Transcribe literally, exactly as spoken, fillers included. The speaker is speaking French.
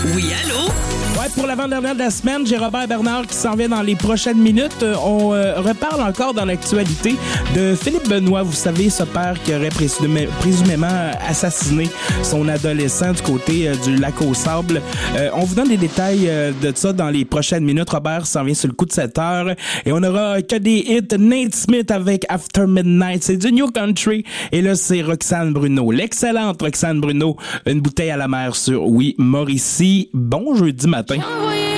Oui, allô? Ouais, pour l'avant-dernière de la semaine, j'ai Robert Bernard qui s'en vient dans les prochaines minutes. Euh, on euh, reparle encore dans l'actualité de Philippe Benoît, vous savez, ce père qui aurait présumé, présumément assassiné son adolescent du côté euh, du lac aux Sables. Euh, on vous donne des détails euh, de ça dans les prochaines minutes. Robert s'en vient sur le coup de sept heures. Et on aura que des hits. Nate Smith avec After Midnight. C'est du New Country. Et là, c'est Roxane Bruno. L'excellente Roxane Bruno. Une bouteille à la mer sur Oui, Mauricie. Bon jeudi matin. Envoyé